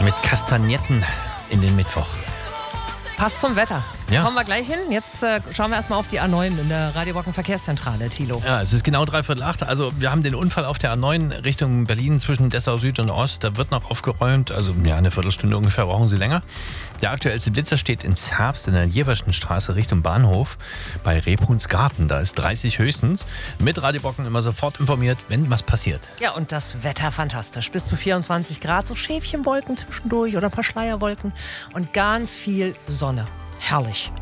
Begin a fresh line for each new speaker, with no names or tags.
Mit Kastagnetten in den Mittwoch.
Passt zum Wetter.
Ja.
Kommen wir gleich hin. Jetzt schauen wir erstmal auf die A9 in der Radio Brocken Verkehrszentrale, Thilo.
Ja, es ist genau 7:45. Also wir haben den Unfall auf der A9 Richtung Berlin zwischen Dessau Süd und Ost. Da wird noch aufgeräumt. Also ja, eine Viertelstunde ungefähr brauchen Sie länger. Der aktuellste Blitzer steht in Zerbst in der Jeverschen Straße Richtung Bahnhof bei Rebhuhnsgarten. Da ist 30 höchstens. Mit Radio Brocken immer sofort informiert, wenn was passiert.
Ja, und das Wetter fantastisch. Bis zu 24 Grad, so Schäfchenwolken zwischendurch oder ein paar Schleierwolken und ganz viel Sonne. Herrlich.